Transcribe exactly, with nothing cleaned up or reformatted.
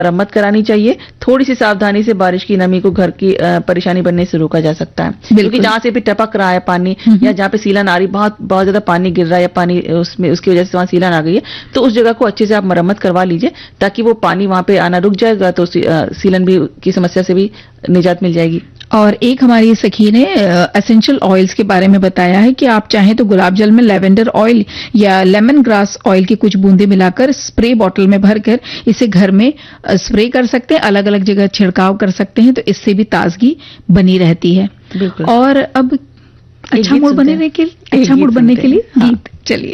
मरम्मत करानी चाहिए। थोड़ी सी सावधानी से बारिश की नमी को घर की अ, परेशानी बनने से रोका जा सकता है, क्योंकि जहां से भी टपक रहा है पानी या जहां पे सीलन आ रही, बहुत बहुत ज्यादा पानी गिर रहा है या पानी उसमें उसकी वजह से वहां सीलन आ गई है, तो उस जगह को अच्छे से आप मरम्मत करवा लीजिए, ताकि वो पानी वहां पे आना रुक जाएगा, तो सी, अ, सीलन भी की समस्या से भी निजात मिल जाएगी। और एक हमारी सखी ने एसेंशियल ऑयल्स के बारे में बताया है कि आप चाहें तो गुलाब जल में लेवेंडर ऑयल या लेमन ग्रास ऑयल की कुछ बूंदे मिलाकर स्प्रे बॉटल में भरकर इसे घर में स्प्रे कर सकते हैं, अलग अलग जगह छिड़काव कर सकते हैं, तो इससे भी ताजगी बनी रहती है। और अब अच्छा मूड बनने के लिए अच्छा मूड बनने के लिए गीत चलिए।